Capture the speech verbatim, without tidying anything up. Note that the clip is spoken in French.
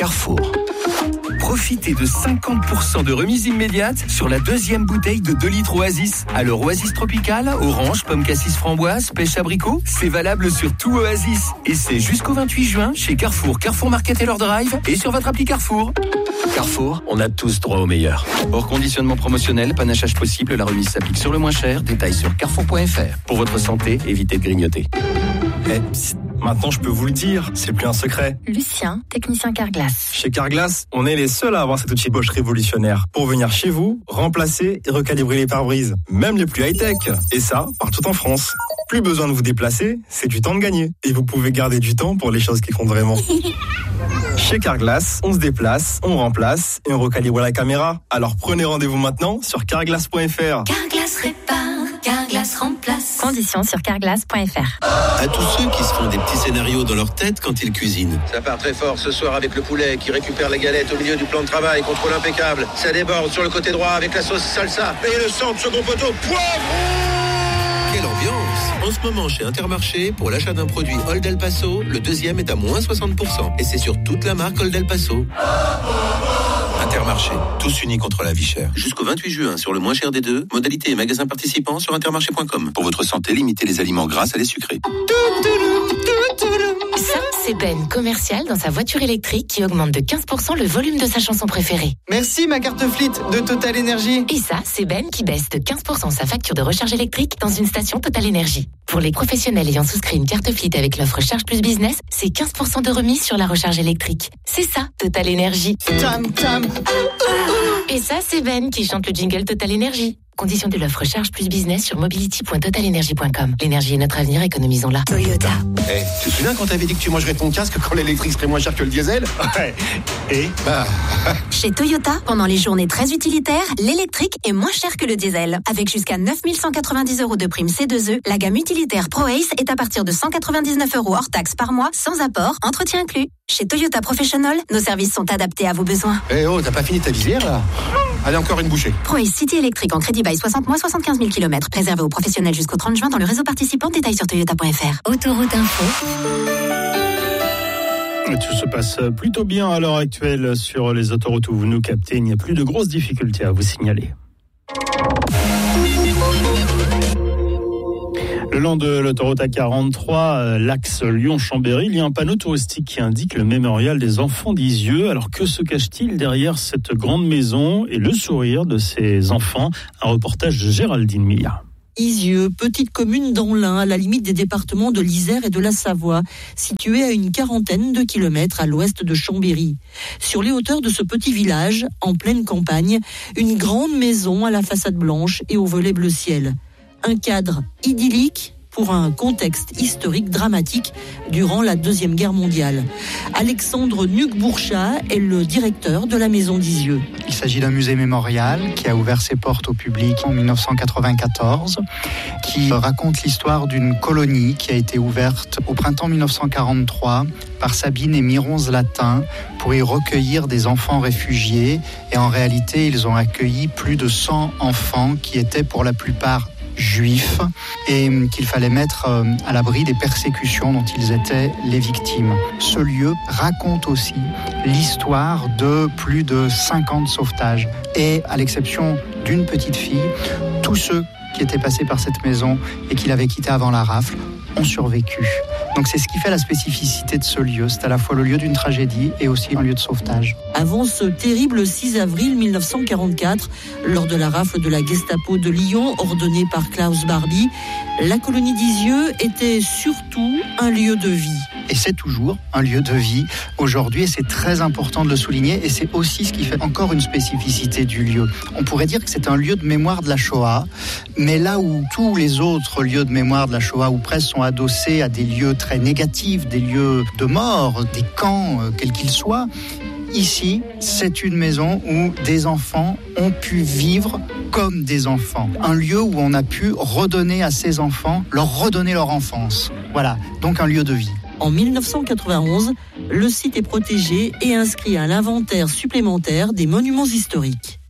Carrefour. Profitez de cinquante pour cent de remise immédiate sur la deuxième bouteille de deux litres Oasis. Alors Oasis Tropical, orange, pomme cassis framboise, pêche abricot, c'est valable sur tout Oasis. Et c'est jusqu'au vingt-huit juin chez Carrefour, Carrefour Market et leur Drive et sur votre appli Carrefour. Carrefour, on a tous droit au meilleur. Hors conditionnement promotionnel, panachage possible, la remise s'applique sur le moins cher. Détails sur carrefour point f r. Pour votre santé, évitez de grignoter. Eh, psst, maintenant je peux vous le dire, c'est plus un secret. Lucien, technicien Carglass. Chez Carglass, on est les seuls à avoir cet outil Bosch révolutionnaire pour venir chez vous, remplacer et recalibrer les pare-brises, même les plus high-tech. Et ça, partout en France. Plus besoin de vous déplacer, c'est du temps de gagner. Et vous pouvez garder du temps pour les choses qui comptent vraiment. Chez Carglass, on se déplace, on remplace et on recalibre la caméra. Alors prenez rendez-vous maintenant sur carglass point f r. Carglass répare, Carglass remplace. Conditions sur carglass point f r. À tous ceux qui se font des petits scénarios dans leur tête quand ils cuisinent. Ça part très fort ce soir avec le poulet qui récupère les galettes au milieu du plan de travail, contrôle impeccable. Ça déborde sur le côté droit avec la sauce salsa. Et le centre, second poteau, poivre. Quelle ambiance! En ce moment, chez Intermarché, pour l'achat d'un produit Old El Paso, le deuxième est à moins soixante pour cent. Et c'est sur toute la marque Old El Paso. Intermarché, tous unis contre la vie chère. Jusqu'au vingt-huit juin, sur le moins cher des deux, modalité et magasins participants sur intermarché point com. Pour votre santé, limitez les aliments gras à les sucrés. Ça, c'est Ben, commercial dans sa voiture électrique qui augmente de quinze pour cent le volume de sa chanson préférée. Merci ma carte Fleet de Total Énergie. Et ça, c'est Ben qui baisse de quinze pour cent sa facture de recharge électrique dans une station Total Énergie. Pour les professionnels ayant souscrit une carte Fleet avec l'offre Charge Plus Business, c'est quinze pour cent de remise sur la recharge électrique. C'est ça, Total Énergie. Tam tam. Et ça, c'est Ben qui chante le jingle Total Énergie. Conditions de l'offre Charge Plus Business sur mobility point total energy point com. L'énergie est notre avenir, économisons-la. Toyota. Eh, hey, tu te souviens quand t'avais dit que tu mangerais ton casque quand l'électrique serait moins cher que le diesel? Ouais. Et bah... Chez Toyota, pendant les journées très utilitaires, l'électrique est moins cher que le diesel. Avec jusqu'à neuf mille cent quatre-vingt-dix euros de prime C deux E, la gamme utilitaire Pro Ace est à partir de cent quatre-vingt-dix-neuf euros hors taxe par mois, sans apport, entretien inclus. Chez Toyota Professional, nos services sont adaptés à vos besoins. Eh hey, oh, t'as pas fini ta visière là? Allez, encore une bouchée. Pro Ace City électrique en crédit bail soixante mois, soixante-quinze mille kilomètres. Réservé aux professionnels jusqu'au trente juin dans le réseau participant. Détails sur toyota point f r. Autoroute Info. Tout se passe plutôt bien à l'heure actuelle sur les autoroutes où vous nous captez. Il n'y a plus de grosses difficultés à vous signaler. Le long de l'autoroute A quarante-trois, l'axe Lyon-Chambéry, il y a un panneau touristique qui indique le mémorial des enfants d'Isieux. Alors que se cache-t-il derrière cette grande maison et le sourire de ces enfants? Un reportage de Géraldine Milla. Isieux, petite commune dans l'Ain, à la limite des départements de l'Isère et de la Savoie, située à une quarantaine de kilomètres à l'ouest de Chambéry. Sur les hauteurs de ce petit village, en pleine campagne, une grande maison à la façade blanche et au volet bleu ciel. Un cadre idyllique pour un contexte historique dramatique durant la Deuxième Guerre mondiale. Alexandre Nuc-Bourchat est le directeur de la maison d'Isieux. Il s'agit d'un musée mémorial qui a ouvert ses portes au public en dix-neuf cent quatre-vingt-quatorze, qui raconte l'histoire d'une colonie qui a été ouverte au printemps dix-neuf cent quarante-trois par Sabine et Miron Zlatin pour y recueillir des enfants réfugiés. Et en réalité, ils ont accueilli plus de cent enfants qui étaient pour la plupart juifs et qu'il fallait mettre à l'abri des persécutions dont ils étaient les victimes. Ce lieu raconte aussi l'histoire de plus de cinquante sauvetages et, à l'exception d'une petite fille, tous ceux qui étaient passés par cette maison et qui l'avaient quittée avant la rafle ont survécu. Donc c'est ce qui fait la spécificité de ce lieu. C'est à la fois le lieu d'une tragédie et aussi un lieu de sauvetage. Avant ce terrible six avril mille neuf cent quarante-quatre, lors de la rafle de la Gestapo de Lyon, ordonnée par Klaus Barbie, la colonie d'Isieux était surtout un lieu de vie. Et c'est toujours un lieu de vie aujourd'hui, et c'est très important de le souligner, et c'est aussi ce qui fait encore une spécificité du lieu. On pourrait dire que c'est un lieu de mémoire de la Shoah, mais là où tous les autres lieux de mémoire de la Shoah, ou presque, sont adossés à des lieux très négatifs, des lieux de mort, des camps, euh, quels qu'ils soient, ici, c'est une maison où des enfants ont pu vivre comme des enfants. Un lieu où on a pu redonner à ces enfants, leur redonner leur enfance. Voilà, donc un lieu de vie. En mille neuf cent quatre-vingt-onze, le site est protégé et inscrit à l'inventaire supplémentaire des monuments historiques.